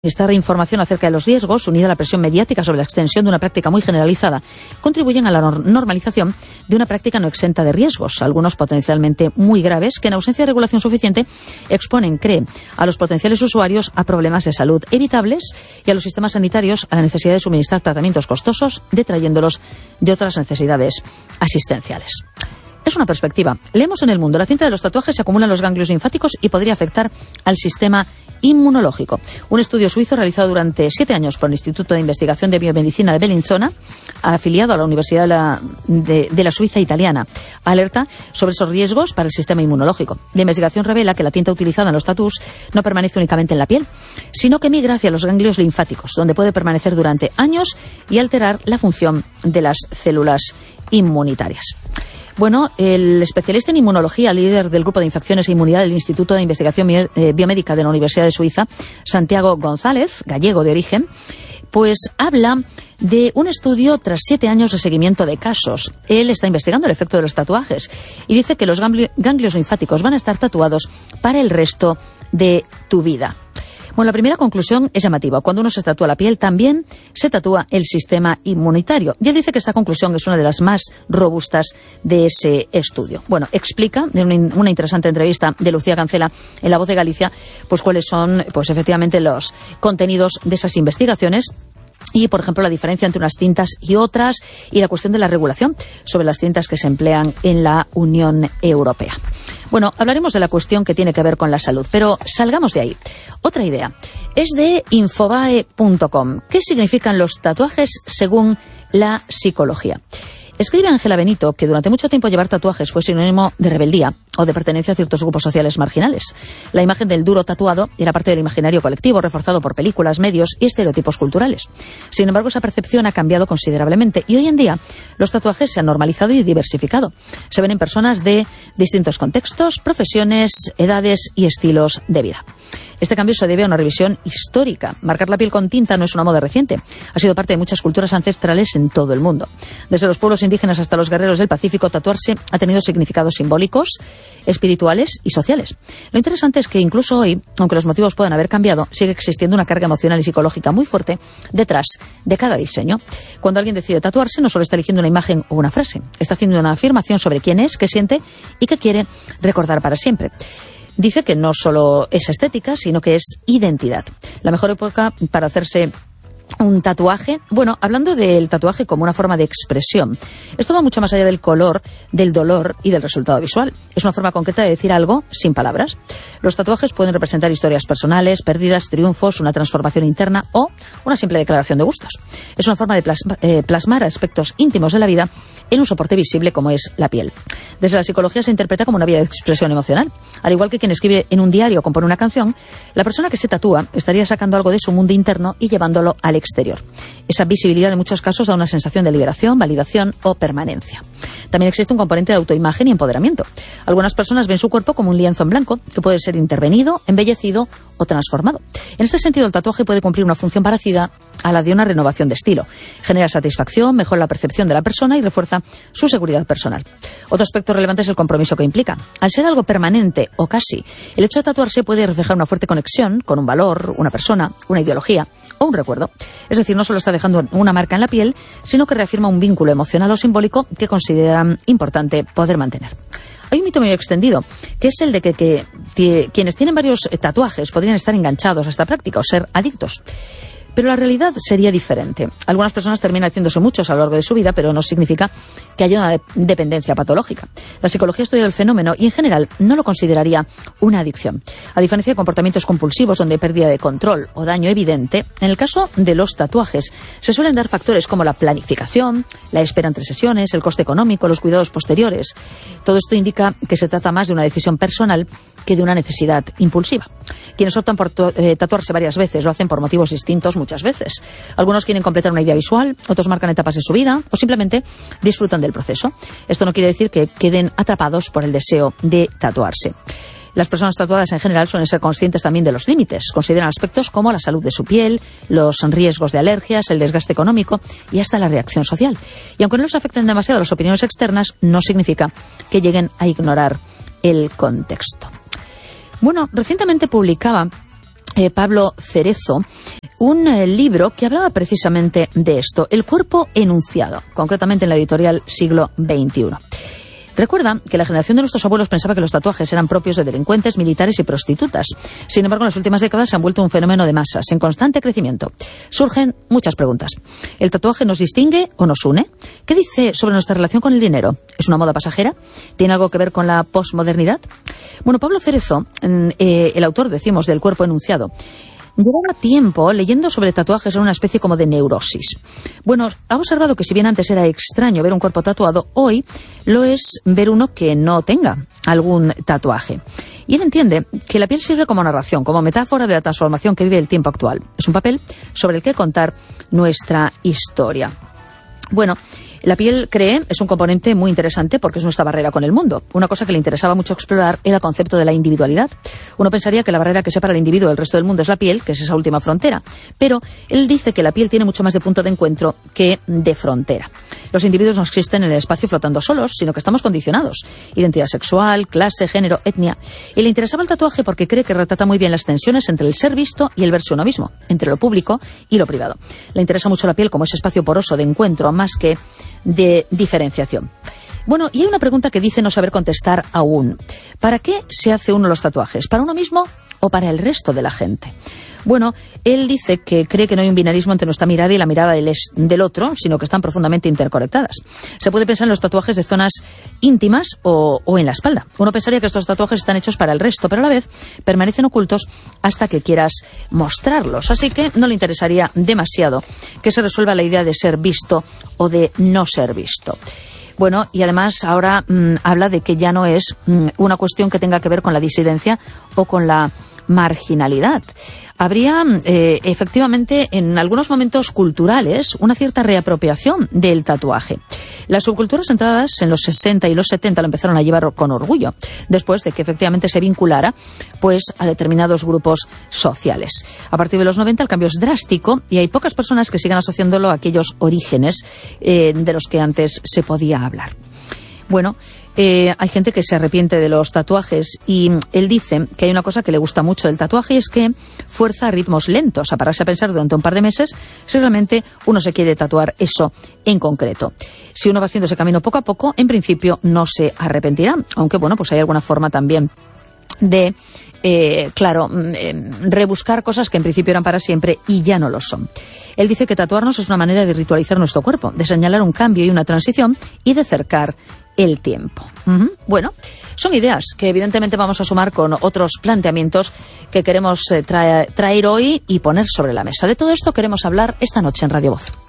Esta información acerca de los riesgos, unida a la presión mediática sobre la extensión de una práctica muy generalizada, contribuyen a la normalización de una práctica no exenta de riesgos, algunos potencialmente muy graves, que en ausencia de regulación suficiente exponen, a los potenciales usuarios a problemas de salud evitables y a los sistemas sanitarios a la necesidad de suministrar tratamientos costosos, detrayéndolos de otras necesidades asistenciales. Es una perspectiva. Leemos en El Mundo: la tinta de los tatuajes se acumula en los ganglios linfáticos y podría afectar al sistema inmunológico. Un estudio suizo realizado durante 7 años por el Instituto de Investigación de Biomedicina de Bellinzona, afiliado a la Universidad de la Suiza italiana, alerta sobre esos riesgos para el sistema inmunológico. La investigación revela que la tinta utilizada en los tatús no permanece únicamente en la piel, sino que migra hacia los ganglios linfáticos, donde puede permanecer durante años y alterar la función de las células inmunitarias. Bueno, el especialista en inmunología, líder del Grupo de Infecciones e Inmunidad del Instituto de Investigación Biomédica de la Universidad de Suiza, Santiago González, gallego de origen, pues habla de un estudio tras 7 años de seguimiento de casos. Él está investigando el efecto de los tatuajes y dice que los ganglios linfáticos van a estar tatuados para el resto de tu vida. Bueno, la primera conclusión es llamativa. Cuando uno se tatúa la piel, también se tatúa el sistema inmunitario. Y él dice que esta conclusión es una de las más robustas de ese estudio. Bueno, explica en una interesante entrevista de Lucía Cancela en La Voz de Galicia, pues cuáles son, pues efectivamente, los contenidos de esas investigaciones. Y, por ejemplo, la diferencia entre unas tintas y otras y la cuestión de la regulación sobre las tintas que se emplean en la Unión Europea. Bueno, hablaremos de la cuestión que tiene que ver con la salud, pero salgamos de ahí. Otra idea es de Infobae.com. ¿Qué significan los tatuajes según la psicología? Escribe Ángela Benito que durante mucho tiempo llevar tatuajes fue sinónimo de rebeldía o de pertenencia a ciertos grupos sociales marginales. La imagen del duro tatuado era parte del imaginario colectivo, reforzado por películas, medios y estereotipos culturales. Sin embargo, esa percepción ha cambiado considerablemente y hoy en día los tatuajes se han normalizado y diversificado. Se ven en personas de distintos contextos, profesiones, edades y estilos de vida. Este cambio se debe a una revisión histórica. Marcar la piel con tinta no es una moda reciente. Ha sido parte de muchas culturas ancestrales en todo el mundo. Desde los pueblos indígenas hasta los guerreros del Pacífico, tatuarse ha tenido significados simbólicos, espirituales y sociales. Lo interesante es que incluso hoy, aunque los motivos puedan haber cambiado, sigue existiendo una carga emocional y psicológica muy fuerte detrás de cada diseño. Cuando alguien decide tatuarse, no solo está eligiendo una imagen o una frase, está haciendo una afirmación sobre quién es, qué siente y qué quiere recordar para siempre. Dice que no solo es estética, sino que es identidad. La mejor época para hacerse un tatuaje, bueno, hablando del tatuaje como una forma de expresión, esto va mucho más allá del color, del dolor y del resultado visual. Es una forma concreta de decir algo sin palabras. Los tatuajes pueden representar historias personales, pérdidas, triunfos, una transformación interna o una simple declaración de gustos. Es una forma de plasmar aspectos íntimos de la vida en un soporte visible como es la piel. Desde la psicología se interpreta como una vía de expresión emocional. Al igual que quien escribe en un diario o compone una canción, la persona que se tatúa estaría sacando algo de su mundo interno y llevándolo al exterior. Esa visibilidad en muchos casos da una sensación de liberación, validación o permanencia. También existe un componente de autoimagen y empoderamiento. Algunas personas ven su cuerpo como un lienzo en blanco que puede ser intervenido, embellecido o transformado. En este sentido, el tatuaje puede cumplir una función parecida a la de una renovación de estilo. Genera satisfacción, mejora la percepción de la persona y refuerza su seguridad personal. Otro aspecto relevante es el compromiso que implica. Al ser algo permanente o casi, el hecho de tatuarse puede reflejar una fuerte conexión con un valor, una persona, una ideología o un recuerdo. Es decir, no solo está dejando una marca en la piel, sino que reafirma un vínculo emocional o simbólico que consideran importante poder mantener. Hay un mito muy extendido, que es el de que quienes tienen varios tatuajes podrían estar enganchados a esta práctica o ser adictos. Pero la realidad sería diferente. Algunas personas terminan haciéndose muchos a lo largo de su vida, pero no significa que haya una dependencia patológica. La psicología estudia el fenómeno y, en general, no lo consideraría una adicción. A diferencia de comportamientos compulsivos donde hay pérdida de control o daño evidente, en el caso de los tatuajes se suelen dar factores como la planificación, la espera entre sesiones, el coste económico, los cuidados posteriores. Todo esto indica que se trata más de una decisión personal que de una necesidad impulsiva. Quienes optan por tatuarse varias veces lo hacen por motivos distintos muchas veces. Algunos quieren completar una idea visual, otros marcan etapas de su vida o simplemente disfrutan del proceso. Esto no quiere decir que queden atrapados por el deseo de tatuarse. Las personas tatuadas en general suelen ser conscientes también de los límites. Consideran aspectos como la salud de su piel, los riesgos de alergias, el desgaste económico y hasta la reacción social. Y aunque no les afecten demasiado las opiniones externas, no significa que lleguen a ignorar el contexto. Bueno, recientemente publicaba Pablo Cerezo, un libro que hablaba precisamente de esto, El cuerpo enunciado, concretamente en la editorial Siglo XXI. Recuerda que la generación de nuestros abuelos pensaba que los tatuajes eran propios de delincuentes, militares y prostitutas. Sin embargo, en las últimas décadas se han vuelto un fenómeno de masas, en constante crecimiento. Surgen muchas preguntas. ¿El tatuaje nos distingue o nos une? ¿Qué dice sobre nuestra relación con el dinero? ¿Es una moda pasajera? ¿Tiene algo que ver con la posmodernidad? Bueno, Pablo Cerezo, el autor, decimos, del cuerpo enunciado, llevaba tiempo leyendo sobre tatuajes en una especie como de neurosis. Bueno, ha observado que si bien antes era extraño ver un cuerpo tatuado, hoy lo es ver uno que no tenga algún tatuaje. Y él entiende que la piel sirve como narración, como metáfora de la transformación que vive el tiempo actual. Es un papel sobre el que contar nuestra historia. Bueno, la piel, cree, es un componente muy interesante porque es nuestra barrera con el mundo. Una cosa que le interesaba mucho explorar era el concepto de la individualidad. Uno pensaría que la barrera que separa al individuo del resto del mundo es la piel, que es esa última frontera. Pero él dice que la piel tiene mucho más de punto de encuentro que de frontera. Los individuos no existen en el espacio flotando solos, sino que estamos condicionados. Identidad sexual, clase, género, etnia. Y le interesaba el tatuaje porque cree que retrata muy bien las tensiones entre el ser visto y el verse uno mismo, entre lo público y lo privado. Le interesa mucho la piel como ese espacio poroso de encuentro, más que de diferenciación. Bueno, y hay una pregunta que dice no saber contestar aún. ¿Para qué se hace uno los tatuajes? ¿Para uno mismo o para el resto de la gente? Bueno, él dice que cree que no hay un binarismo entre nuestra mirada y la mirada del otro, sino que están profundamente interconectadas. Se puede pensar en los tatuajes de zonas íntimas o en la espalda. Uno pensaría que estos tatuajes están hechos para el resto, pero a la vez permanecen ocultos hasta que quieras mostrarlos. Así que no le interesaría demasiado que se resuelva la idea de ser visto o de no ser visto. Bueno, y además ahora habla de que ya no es una cuestión que tenga que ver con la disidencia o con la marginalidad. Habría efectivamente en algunos momentos culturales una cierta reapropiación del tatuaje. Las subculturas entradas en los 60 y los 70 lo empezaron a llevar con orgullo, después de que efectivamente se vinculara pues a determinados grupos sociales. A partir de los 90 el cambio es drástico y hay pocas personas que sigan asociándolo a aquellos orígenes de los que antes se podía hablar. Bueno, hay gente que se arrepiente de los tatuajes y él dice que hay una cosa que le gusta mucho del tatuaje y es que fuerza a ritmos lentos, a pararse a pensar durante un par de meses si realmente uno se quiere tatuar eso en concreto. Si uno va haciendo ese camino poco a poco, en principio no se arrepentirá, aunque bueno, pues hay alguna forma también de rebuscar cosas que en principio eran para siempre y ya no lo son. Él dice que tatuarnos es una manera de ritualizar nuestro cuerpo, de señalar un cambio y una transición y de cercar el tiempo. Bueno, son ideas que evidentemente vamos a sumar con otros planteamientos que queremos traer hoy y poner sobre la mesa. De todo esto queremos hablar esta noche en Radio Voz.